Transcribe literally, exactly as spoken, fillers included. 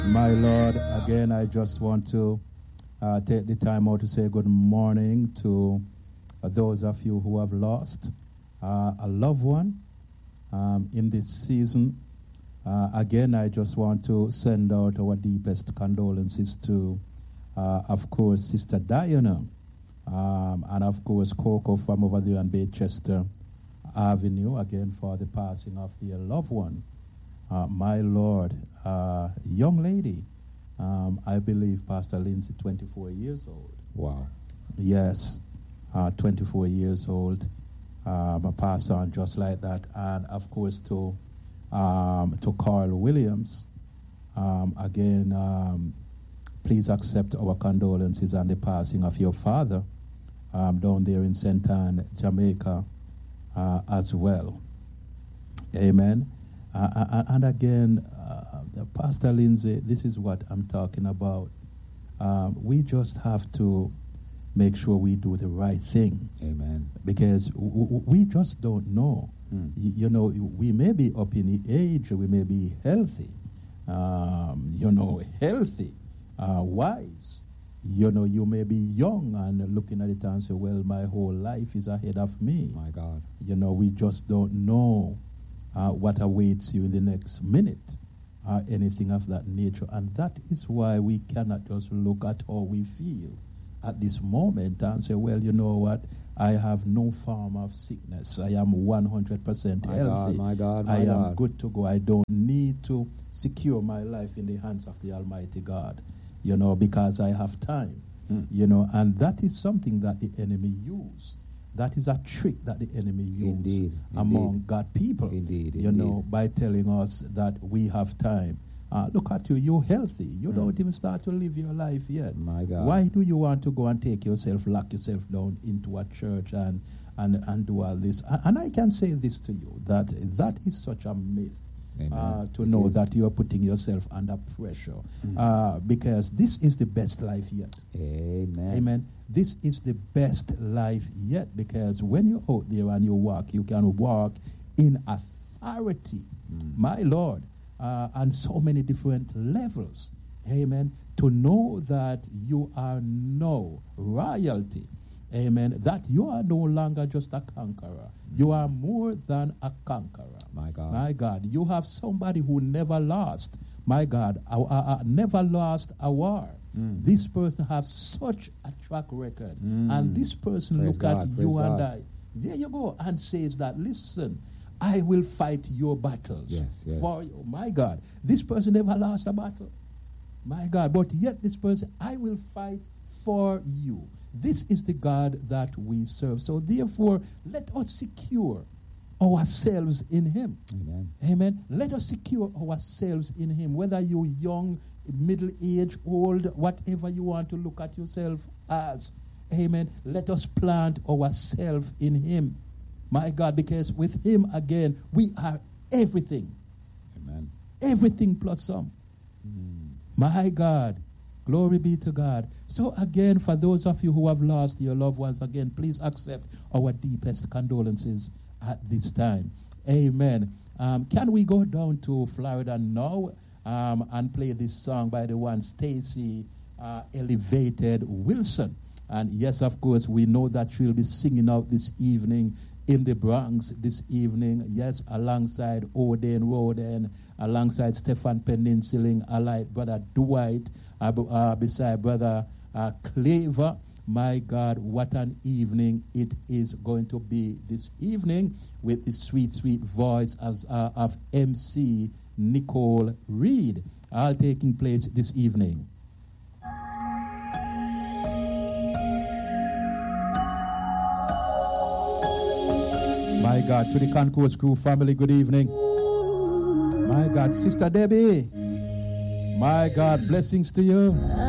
My Lord, again, I just want to uh, take the time out to say good morning to uh, those of you who have lost uh, a loved one um, in this season. Uh, again, I just want to send out our deepest condolences to, uh, of course, Sister Diana, um, and of course, Coco from over there on Baychester Avenue, again, for the passing of their loved one. Uh, my Lord, uh, young lady, um, I believe Pastor Lindsay, twenty-four years old. Wow. Yes, uh, twenty-four years old. Um, a pastor on just like that. And of course to um, to Carl Williams, um, again, um, please accept our condolences on the passing of your father um, down there in Saint Anne, Jamaica, uh, as well. Amen. Uh, and again, uh, Pastor Lindsay, this is what I'm talking about. Um, we just have to make sure we do the right thing. Amen. Because w- w- we just don't know. Mm. Y- you know, we may be up in age, we may be healthy, um, you know, healthy, uh, wise. You know, you may be young and looking at it and say, well, my whole life is ahead of me. My God. You know, we just don't know Uh, what awaits you in the next minute, uh, anything of that nature. And that is why we cannot just look at how we feel at this moment and say, well, you know what, I have no form of sickness. I am one hundred percent My healthy. God, my God, my I am God. good to go. I don't need to secure my life in the hands of the Almighty God, you know, because I have time, Mm. you know, and that is something that the enemy used. That is a trick that the enemy uses Indeed, among indeed. God people. Indeed, you indeed. know, by telling us that we have time. Uh, look at you, you're healthy. You Mm. don't even start to live your life yet. My God. Why do you want to go and take yourself, lock yourself down into a church and, and, and do all this? And, and I can say this to you, that that is such a myth. Uh, to It know is. that you are putting yourself under pressure. Mm. Uh, because this is the best life yet. Amen. Amen. This is the best life yet, because when you're out there and you walk, you can walk in authority, Mm. my Lord, uh, on so many different levels. Amen. To know that you are no royalty. Amen. That you are no longer just a conqueror. Mm. You are more than a conqueror. My God. My God. You have somebody who never lost. My God. Uh, uh, uh, never lost a war. Mm. This person has such a track record. Mm. And this person Praise look God, at praise you and God. I. There you go. And says that, listen, I will fight your battles Yes, yes. for you. My God. This person never lost a battle. My God. But yet this person, I will fight for you. This is the God that we serve. So therefore, let us secure ourselves in him. Amen. Amen. Let us secure ourselves in him. Whether you're young, middle age, old, whatever you want to look at yourself as. Amen. Let us plant ourselves in him. My God, because with him again, we are everything. Amen. Everything plus some. Mm. My God. Glory be to God. So again, for those of you who have lost your loved ones, again, please accept our deepest condolences at this time. Amen. Um, can we go down to Florida now um, and play this song by the one Stacy uh, Elevated Wilson? And yes, of course, we know that she'll be singing out this evening in the Bronx this evening. Yes, alongside Oden Roden, alongside Stefan Peninsuling, allied Brother Dwight, uh, uh, beside Brother uh, Claver. My God, what an evening it is going to be this evening with the sweet, sweet voice as, uh, of M C Nicole Reed, all taking place this evening. My God, to the Concourse Crew family, good evening. My God, Sister Debbie. My God, blessings to you.